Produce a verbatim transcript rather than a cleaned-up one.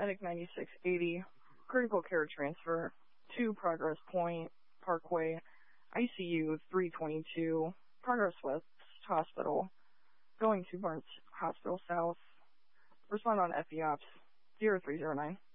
Medic ninety-six eighty, critical care transfer to Progress Point Parkway, I C U three twenty-two, Progress West Hospital, going to Barnes Hospital South. Respond on F E Ops zero three zero nine.